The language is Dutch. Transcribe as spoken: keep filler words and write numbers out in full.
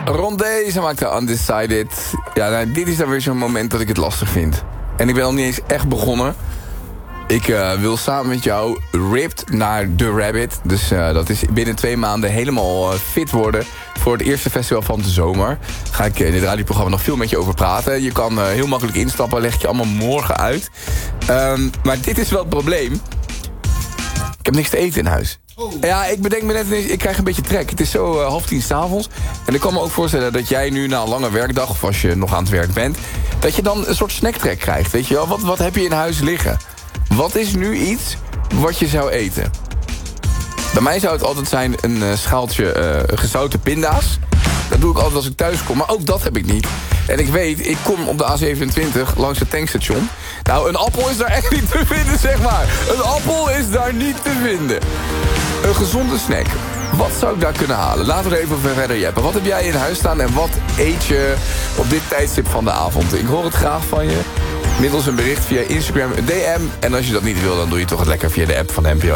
Rondé, ze maakte Undecided. Ja, nou, dit is dan weer zo'n moment dat ik het lastig vind. En ik ben al niet eens echt begonnen. Ik uh, wil samen met jou ripped naar The Rabbit. Dus uh, dat is binnen twee maanden helemaal uh, fit worden voor het eerste festival van de zomer. Ga ik in dit radioprogramma nog veel met je over praten. Je kan uh, heel makkelijk instappen, leg je allemaal morgen uit. Um, maar dit is wel het probleem. Ik heb niks te eten in huis. Oh. Ja, ik bedenk me net ineens, ik krijg een beetje trek. Het is zo uh, half tien 's avonds. En ik kan me ook voorstellen dat jij nu na een lange werkdag, of als je nog aan het werk bent, dat je dan een soort snacktrek krijgt. Weet je wel, wat, wat heb je in huis liggen? Wat is nu iets wat je zou eten? Bij mij zou het altijd zijn een uh, schaaltje uh, gezouten pinda's. Dat doe ik altijd als ik thuis kom, maar ook dat heb ik niet. En ik weet, ik kom op de A zevenentwintig langs het tankstation. Nou, een appel is daar echt niet te vinden, zeg maar. Een appel is daar niet te vinden. Een gezonde snack. Wat zou ik daar kunnen halen? Laten we er even over verder jeppen. Wat heb jij in huis staan en wat eet je op dit tijdstip van de avond? Ik hoor het graag van je. Middels een bericht via Instagram, een D M. En als je dat niet wil, dan doe je toch het lekker via de app van de N P O.